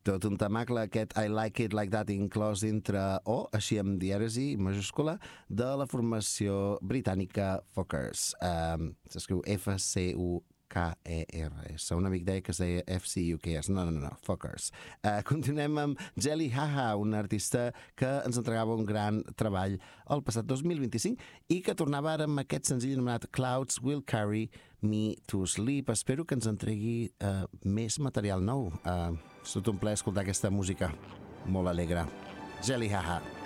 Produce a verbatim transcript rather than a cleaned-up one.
Tot un temacle aquest I Like It Like That inclòs dintre O, així amb dièresi majúscula, de la formació britànica Fuckers. Um, S'escriu F C U K E R S. Un amic deia que es deia F C U K S. No, no, no, no, Fuckers. Uh, continuem amb Jelly Haha, una artista que ens entregava un gran treball el passat dos mil vint-i-cinc i que tornava ara amb aquest senzill anomenat Clouds Will Carry Me to Sleep. Espero que ens entregui uh, més material nou. Uh, és tot un plaer escoltar aquesta música molt alegre. Jelly Haha.